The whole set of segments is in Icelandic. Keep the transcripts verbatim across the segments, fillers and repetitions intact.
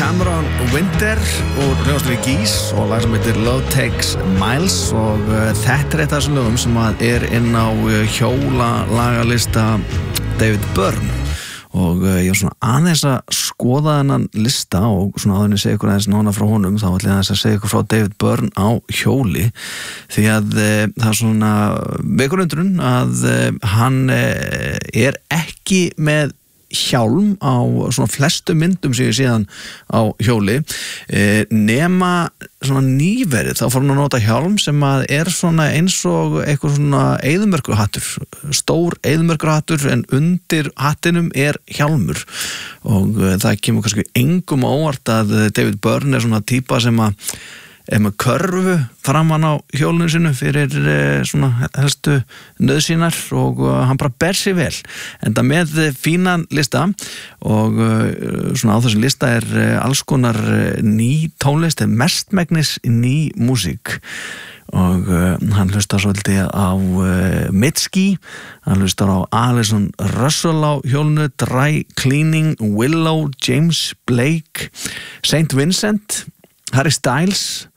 Cameron Winter og hljómsveitinni Geese og lag sem heitir Love Takes Miles og uh, þetta er eitt af þessum lögum sem að er inn á uh, hjólalagalista David Byrne og uh, ég var svona aðeins að skoða þennan lista og svona áður en ég segi ykkur aðeins nána frá honum þá ætla ég aðeins að segja ykkur frá David Byrne á hjóli því að uh, það er svona vekur undrun að uh, hann uh, er ekki með hjálm á svona flestu myndum sem ég síðan á hjóli e, nema svona nýverið þá fór hann að nota hjálm sem að er svona eins og eitthvað svona eyðimerkurhattur, stór eyðimerkurhattur en undir hattinum er hjálmur og e, það kemur kannski engum á óvart að David Byrne er svona típa sem að er með körfu framan á hjólinu sinu fyrir eh, svona helstu nauðsýnar og uh, hann bara ber sig vel enda með uh, fínan lista og uh, svona á þessum lista er uh, alls konar uh, ný tónlist, mestmegnis ný músík og uh, hann hlustar svolítið á uh, Mitski, hann hlustar á Alison Russell á hjólinu, Dry Cleaning, Willow, James Blake, Saint Vincent, Harry Styles,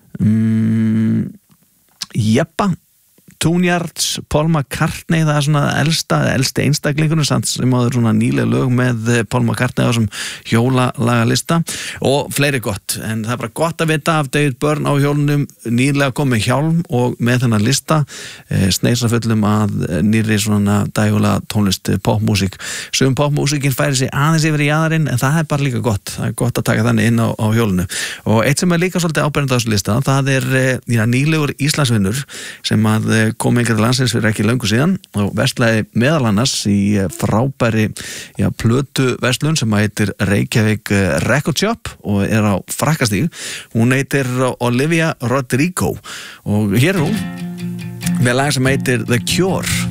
Mm, Jeppa, Tune-Yards, Paul McCartney, það er svona elsta, elsti einstaklingunum samt sem áður svona nýlega lög með Paul McCartney á þessum hjólalagalista og fleiri gott, en það er bara gott að vita af David Byrne á hjólunum nýlega komið hjálm og með þennan lista e, sneisa fullum að nýri svona dægulega tónlist popmúsík, sem popmúsíkin færi sig aðeins yfir í jaðarinn, en það er bara líka gott, það er gott að taka þannig inn á, á hjólunu og eitt sem er líka svolítið áberandi á þessu lista, það er já, nýlegur Íslandsvinnur sem að kom engar til landsins fyrir ekki löngu síðan og verslaði meðal annars í frábæri já, plötu verslun sem heitir Reykjavík Record Shop og er á Frakkastíg. Hún heitir Olivia Rodrigo og hér er hún með lag sem heitir The Cure.